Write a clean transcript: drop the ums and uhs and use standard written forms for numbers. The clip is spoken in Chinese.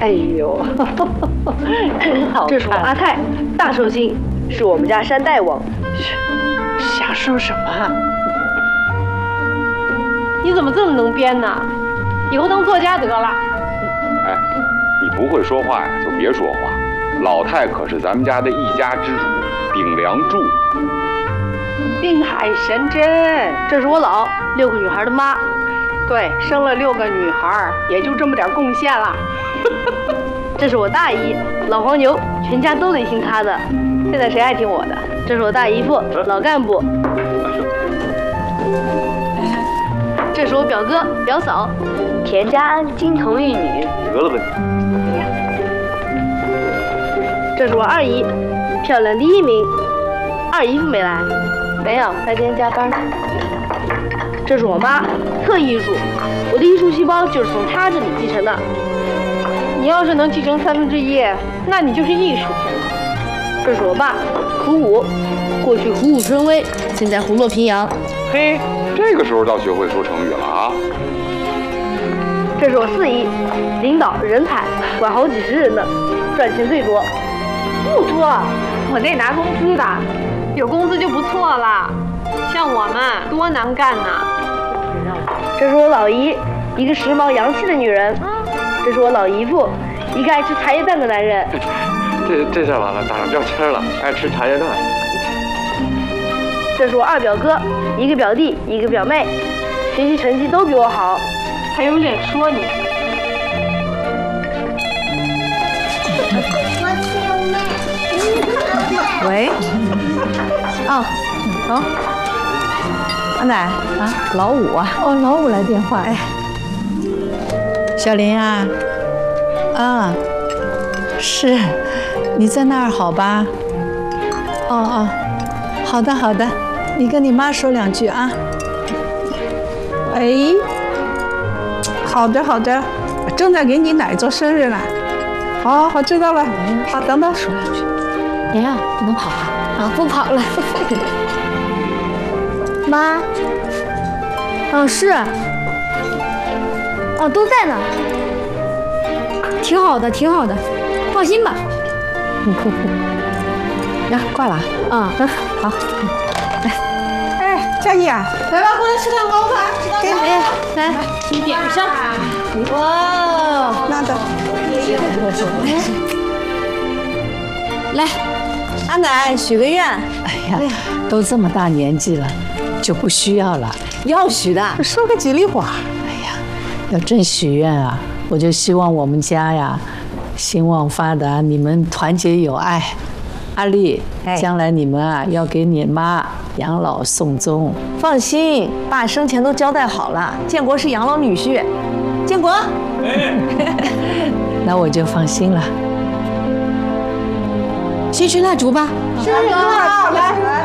哎呦，真好看！这是我阿泰，大寿星，是我们家山大王。 瞎说什么？ 你怎么这么能编呢？以后当作家得了。 哎，你不会说话呀，就别说话。老太可是咱们家的一家之主，顶梁柱。 定海神针， 这是我姥，6个女孩的妈。 对，生了6个女孩，也就这么点贡献了。 这是我大姨，老黄牛，全家都得听她的。现在谁爱听我的？这是我大姨夫，老干部。这是我表哥、表嫂， 田家安，金童玉女。 得了吧你。 这是我二姨，漂亮第1名。二姨夫没来，没有，他今天加班。这是我妈，特艺术，我的艺术细胞就是从她这里继承的。你要是能继承1/3，那你就是艺术天才。这是我爸，苦武，过去虎虎生威，现在虎落平阳。 嘿，这个时候倒学会说成语了啊！ 这是我4姨，领导人才，管好几十人呢，赚钱最多。 不多，我那拿工资的，有工资就不错了。像我们多难干呢。 这是我老姨，一个时髦洋气的女人。这是我老姨夫，一个爱吃茶叶蛋的男人。 这下完了，打上标签了，爱吃茶叶蛋。 这是我2表哥，一个表弟，一个表妹，学习成绩都比我好， 还有脸说你？ 喂，哦，好，阿奶啊，老五啊，哦，老五来电话，哎，小林啊，啊，是，你在那儿好吧？哦哦，好的好的，你跟你妈说2句啊。哎，好的好的，正在给你奶做生日呢。好，我知道了。好，等等，说2句。 洋洋，不能跑了啊！不跑了。 妈，是，都在呢，挺好的，挺好的，放心吧。 呀，挂了啊。好。哎，佳怡啊， 来吧，过来吃蛋糕吧，吃蛋糕。 来， 你点上。 哇，那的。 来， 阿奶许个愿。哎呀，都这么大年纪了，就不需要了。要许的，说个吉利话。哎呀，要真许愿啊，我就希望我们家呀，兴旺发达，你们团结友爱。阿丽，将来你们啊要给你妈养老送终。 放心，爸生前都交代好了，建国是养老女婿。建国， 那我就放心了。 先吹蜡烛吧。 生日快乐！来。